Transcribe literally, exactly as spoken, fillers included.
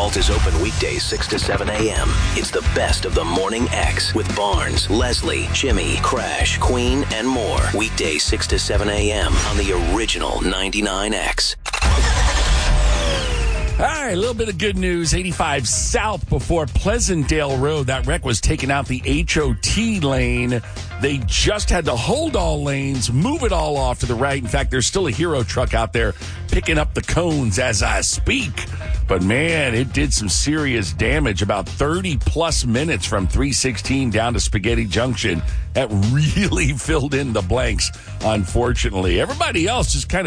Vault is open weekdays six to seven a.m. It's the best of the Morning X with Barnes, Leslie, Jimmy, Crash, Queen, and more. Weekdays six to seven a.m. on the original ninety-nine X. All right, a little bit of good news. eighty-five South before Pleasantdale Road. That wreck was taking out the H O T lane. They just had to hold all lanes, move it all off to the right. In fact, there's still a Hero truck out there picking up the cones as I speak. But, man, it did some serious damage. About thirty-plus minutes from three sixteen down to Spaghetti Junction. That really filled in the blanks, unfortunately. Everybody else just kind of